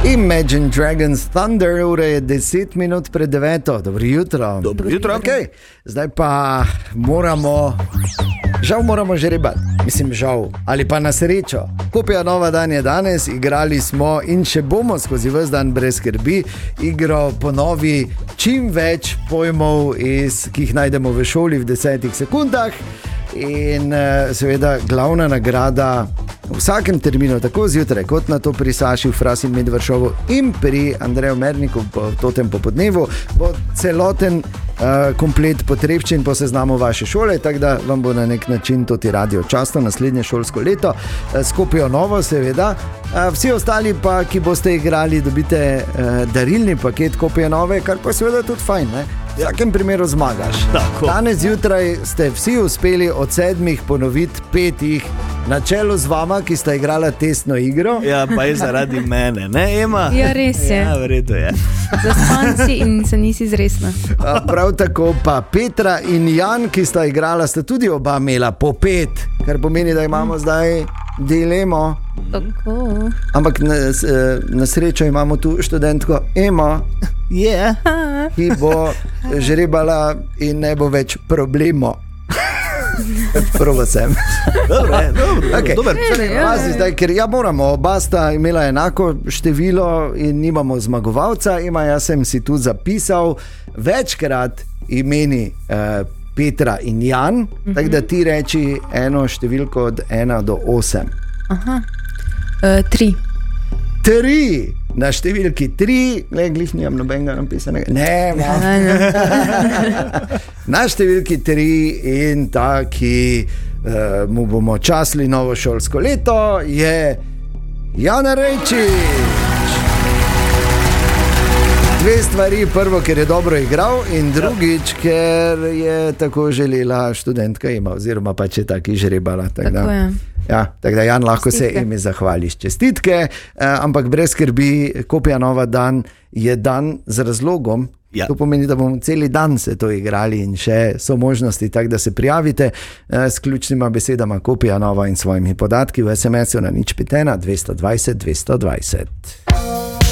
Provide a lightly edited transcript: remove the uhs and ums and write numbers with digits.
Imagine Dragons Thunder, ura je 10 minut pred 9. Dobro jutro. Dobro jutro. Okay. Zdaj pa moramo že rebati. Mislim, žal, ali pa na srečo. Kopija Nova dan je danes, igrali smo in še bomo skozi ves dan brez skrbi igro ponovi čim več pojmov, ki jih najdemo v šoli v 10 sekundah. In seveda glavna nagrada v vsakem terminu, tako zjutraj kot na to pri Saši Frasi Medvršovu in pri Andreju Merniku po totem popodnevu, bo celoten komplet potrebščin po seznamu vaše šole, tako da vam bo na nek način tudi radio často naslednje šolsko leto. Skopijo novo seveda, vsi ostali pa, ki boste igrali, dobite darilni paket Kopije nove, kar pa seveda tudi fajn, ne? V vsakem primeru zmagaš. Tako. Danes zjutraj ste vsi uspeli od 7 ponoviti 5 na čelu z vama, ki sta igrala testno igro. Ja, pa je zaradi mene, ne, Ema? Ja, res je. Ja, verjetno je. Zaspan si in se nisi zresna. Prav tako pa Petra in Jan, ki sta igrala, sta tudi oba imela po 5, kar pomeni, da imamo zdaj dilemo. Tako. Ampak na srečo imamo tu študentko Emo, ki bo žrebala in ne bo več problemo. Prvo sem. Dobro, Okay. dober. Pazi zdaj, ker moramo, oba sta imela enako število in nimamo zmagovalca. Jaz sem si tu zapisal večkrat imeni Petra in Jan, tako da ti reči eno številko od 1 do 8. Aha. 3. 3. Na številki 3, glih nimam nobenega napisanega. Ne. Na številki 3 in ta, ki mu bomo častili novo šolsko leto, je Jana Rejčič. 2 stvari, prvo, ker je dobro igral, in drugič, ker je tako želela študentka Ema, oziroma pa če taki žrebala. Tako je. Ja, tako da Jan, lahko se Emi zahvališ. Čestitke, ampak brez skrbi, Kopija Nova dan je dan z razlogom. Ja. To pomeni, da bomo celi dan se to igrali in še so možnosti, tako da se prijavite s ključnima besedama Kopija Nova in svojimi podatki v SMS-u na 051 220 220.